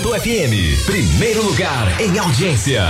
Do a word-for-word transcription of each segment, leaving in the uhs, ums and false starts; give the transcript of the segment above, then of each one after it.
Encanto F M, primeiro lugar em audiência.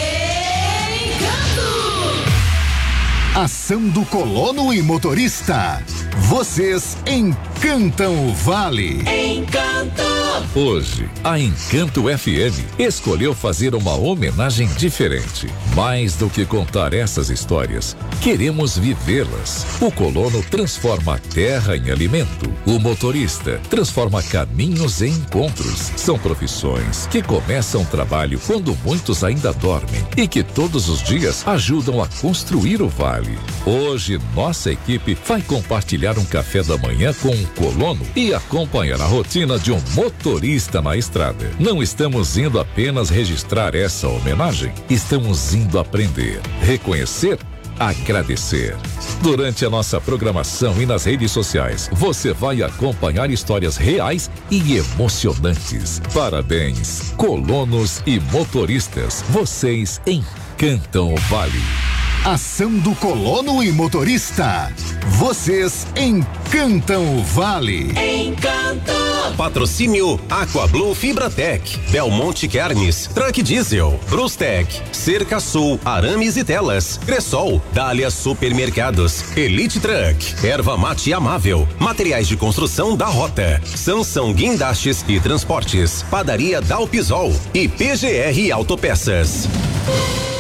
Ação do colono e motorista. Vocês encantam o Vale. Encanto! Hoje, a Encanto F M escolheu fazer uma homenagem diferente. Mais do que contar essas histórias, queremos vivê-las. O colono transforma a terra em alimento. O motorista transforma caminhos em encontros. São profissões que começam o trabalho quando muitos ainda dormem e que todos os dias ajudam a construir o vale. Hoje, nossa equipe vai compartilhar um café da manhã com um colono e acompanhar a rotina de um motorista na estrada. Não estamos indo apenas registrar essa homenagem, estamos indo aprender, reconhecer, agradecer. Durante a nossa programação e nas redes sociais, você vai acompanhar histórias reais e emocionantes. Parabéns, colonos e motoristas, vocês encantam o Vale. Ação do colono e motorista. Vocês encantam o Vale. Encanto! Patrocínio Aquablue Fibratec, Belmonte Carnes, Truck Diesel, Brustec, Cerca Sul, Arames e Telas, Cressol, Dália Supermercados, Elite Truck, Erva Mate Amável, Materiais de Construção da Rota, Sansão Guindastes e Transportes, Padaria Dalpisol e P G R Autopeças.